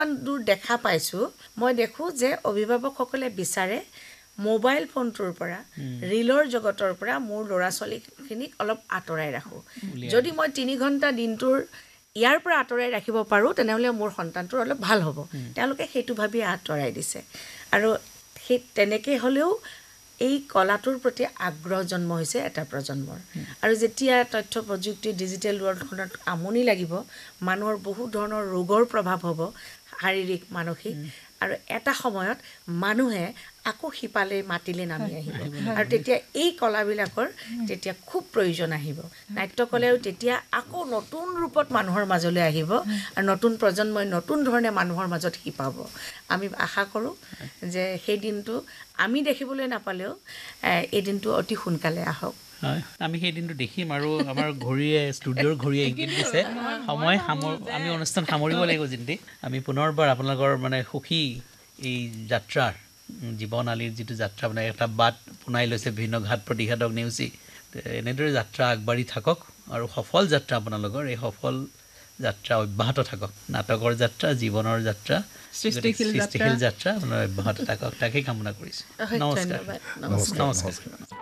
দূৰ দেখা পাইছোঁ মই দেখোঁ যে অভিভাৱকসকলে বিচাৰে মোবাইল ফোনটোৰ পৰা ৰীলৰ জগতৰ পৰা মোৰ ল'ৰা ছোৱালীখিনিক অলপ আঁতৰাই ৰাখোঁ যদি মই 3 ঘণ্টা দিনটোৰ ইয়াৰ পৰা আঁতৰাই ৰাখিব পাৰোঁ তেনেহ'লে মোৰ সন্তানটোৰ অলপ ভাল হ'ব তেওঁলোকে সেইটো ভাবি আঁতৰাই দিছে আৰু সেই তেনেকৈ হ'লেও এই কলাটোৰ প্ৰতি আগ্ৰহ জন্ম হৈছে এটা প্ৰজন্মৰ আৰু যেতিয়া তথ্য প্ৰযুক্তি ডিজিটেল ৱৰ্ল্ডখনত আমনি লাগিব মানুহৰ বহু ধৰণৰ ৰোগৰ প্ৰভাৱ হ'ব শাৰীৰিক মানসিক আৰু এটা সময়ত মানুহে আকৌ শিপালে মাতিলে নামি আহিব আৰু তেতিয়া এই কলাবিলাকৰ তেতিয়া খুব প্ৰয়োজন আহিব নাট্যকলাও তেতিয়া আকৌ নতুন ৰূপত মানুহৰ মাজলৈ আহিব আৰু নতুন প্ৰজন্মই নতুন ধৰণে মানুহৰ মাজত শিপাব আমি আশা কৰোঁ যে সেই দিনটো আমি দেখিবলৈ নাপালেও এই দিনটো অতি সোনকালে আহক আমি সেই দিনটো দেখিম আৰু আমাৰ ঘড়ীয়ে ষ্টুডিঅ'ৰ ঘড়ীয়ে ইংগিত দিছে সময় আমি অনুষ্ঠান সামৰিব লাগিব জিন্তি আমি পুনৰবাৰ আপোনালোকৰ মানে সুখী এই যাত্ৰাৰ জীৱন আলীৰ যিটো যাত্ৰা মানে এটা বাট পোনাই লৈছে বিভিন্ন ঘাট প্ৰতিঘাতক নেওচি এনেদৰে যাত্ৰা আগবাঢ়ি থাকক আৰু সফল যাত্ৰা আপোনালোকৰ এই সফল যাত্ৰা অব্যাহত থাকক নাটকৰ যাত্ৰা জীৱনৰ যাত্ৰা সৃষ্টিশীল যাত্ৰা আপোনাৰ অব্যাহত থাকক তাকেই কামনা কৰিছোঁ নমস্কাৰ